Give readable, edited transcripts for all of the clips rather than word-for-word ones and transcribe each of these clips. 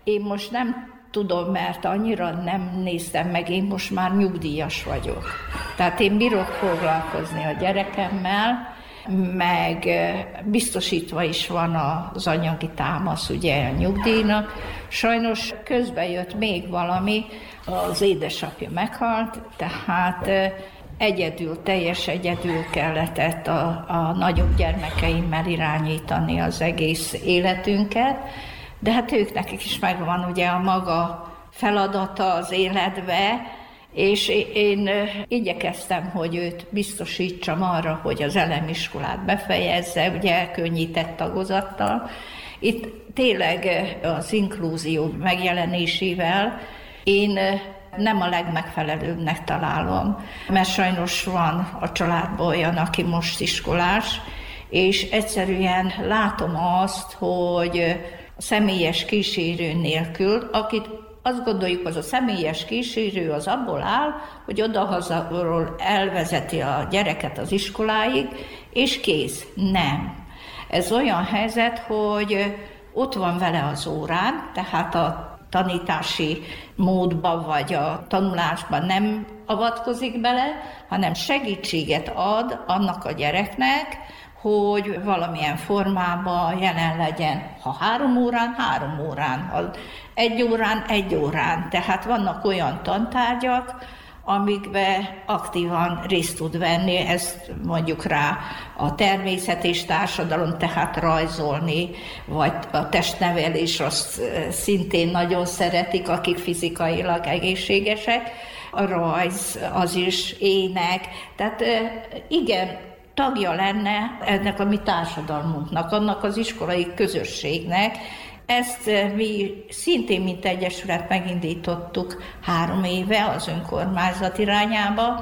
Én most nem tudom, mert annyira nem néztem meg, én most már nyugdíjas vagyok. Tehát én bírok foglalkozni a gyerekemmel, meg biztosítva is van az anyagi támasz ugye a nyugdíjnak. Sajnos közben jött még valami, az édesapja meghalt, tehát teljes egyedül kellett a nagyobb gyermekeimmel irányítani az egész életünket, de hát nekik is megvan ugye a maga feladata az életbe, és én igyekeztem, hogy őt biztosítsam arra, hogy az elemiskolát befejezze, ugye elkönnyített tagozattal. Itt tényleg az inklúzió megjelenésével én nem a legmegfelelőbbnek találom, mert sajnos van a családban olyan, aki most iskolás, és egyszerűen látom azt, hogy a személyes kísérő nélkül, akit azt gondoljuk, az a személyes kísérő az abból áll, hogy odahazaról elvezeti a gyereket az iskoláig, és kész. Nem. Ez olyan helyzet, hogy ott van vele az órán, tehát a tanítási módba vagy a tanulásban nem avatkozik bele, hanem segítséget ad annak a gyereknek, hogy valamilyen formában jelen legyen, ha 3 órán, 3 órán, ha 1 órán, 1 órán. Tehát vannak olyan tantárgyak, amikben aktívan részt tud venni, ezt mondjuk rá a természet és társadalom, tehát rajzolni, vagy a testnevelés, azt szintén nagyon szeretik, akik fizikailag egészségesek, a rajz, az is ének, tehát igen, tagja lenne ennek a mi társadalmunknak, annak az iskolai közösségnek. Ezt mi szintén, mint egyesület megindítottuk 3 éve az önkormányzat irányába,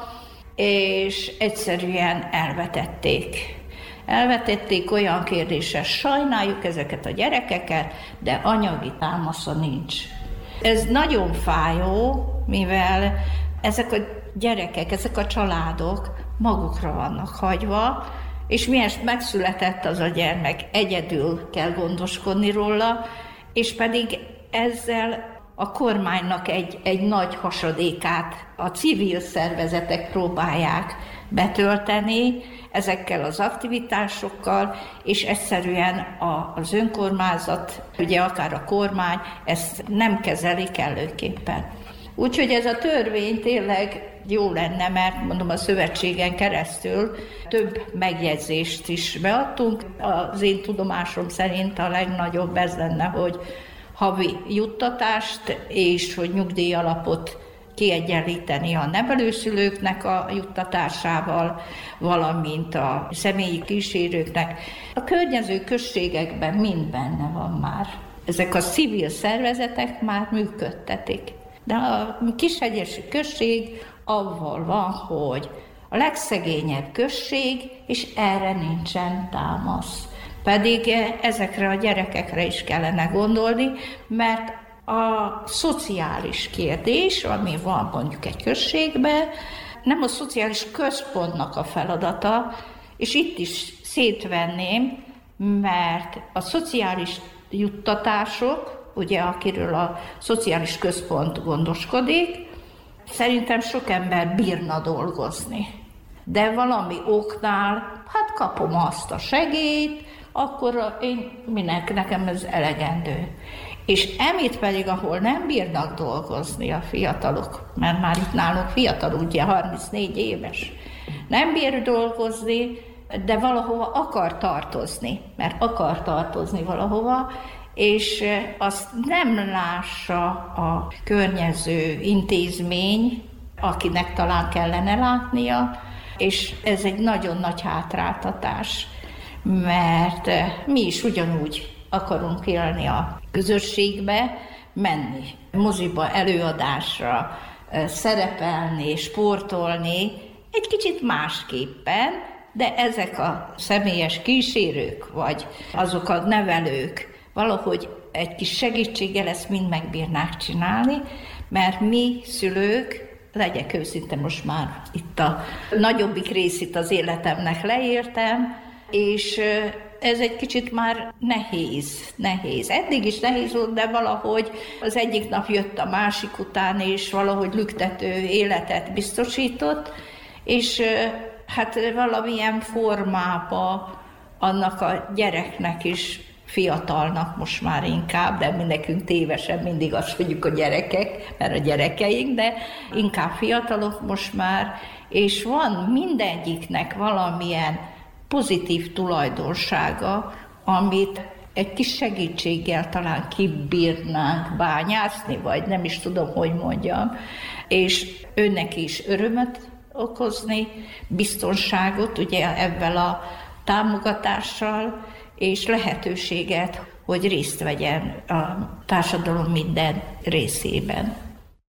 és egyszerűen elvetették. Elvetették olyan kérdéssel, sajnáljuk ezeket a gyerekeket, de anyagi támasza nincs. Ez nagyon fájó, mivel ezek a gyerekek, ezek a családok magukra vannak hagyva, és miért megszületett az a gyermek, egyedül kell gondoskodni róla, és pedig ezzel a kormánynak egy nagy hasadékát a civil szervezetek próbálják betölteni ezekkel az aktivitásokkal, és egyszerűen az önkormányzat, ugye akár a kormány, ezt nem kezeli kellőképpen. Úgyhogy ez a törvény tényleg jó lenne, mert mondom, a szövetségen keresztül több megjegyzést is beadtunk. Az én tudomásom szerint a legnagyobb ez lenne, hogy havi juttatást és hogy nyugdíjalapot kiegyenlíteni a nevelőszülőknek a juttatásával, valamint a személyi kísérőknek. A környező községekben mind benne van már. Ezek a civil szervezetek már működtetik. De a Kishegyesi község avval van, hogy a legszegényebb község, és erre nincsen támasz. Pedig ezekre a gyerekekre is kellene gondolni, mert a szociális kérdés, ami van mondjuk egy községben, nem a szociális központnak a feladata, és itt is szétvenném, mert a szociális juttatások, ugye akiről a szociális központ gondoskodik, szerintem sok ember bírna dolgozni. De valami oknál, hát kapom azt a segélyt, akkor nekem ez elegendő. És emitt pedig, ahol nem bírnak dolgozni a fiatalok, mert már itt nálunk fiatal, ugye 34 éves, nem bír dolgozni, de valahova akar tartozni, mert akar tartozni valahova, és azt nem lássa a környező intézmény, akinek talán kellene látnia, és ez egy nagyon nagy hátráltatás, mert mi is ugyanúgy akarunk élni a közösségbe, menni moziba, előadásra, szerepelni, sportolni, egy kicsit másképpen, de ezek a személyes kísérők, vagy azok a nevelők valahogy egy kis segítséggel ezt mind megbírnák csinálni, mert mi szülők, legyek őszinte, most már itt a nagyobbik részét az életemnek leértem, és ez egy kicsit már nehéz. Eddig is nehéz volt, de valahogy az egyik nap jött a másik után, és valahogy lüktető életet biztosított, és hát valamilyen formába annak a gyereknek is, fiatalnak most már inkább, de mi nekünk tévesen mindig azt mondjuk a gyerekek, mert a gyerekeink, de inkább fiatalok most már, és van mindegyiknek valamilyen pozitív tulajdonsága, amit egy kis segítséggel talán kibírnánk bányászni, vagy nem is tudom, hogy mondjam, és önnek is örömet okozni, biztonságot, ugye ebben a támogatással, és lehetőséget, hogy részt vegyen a társadalom minden részében.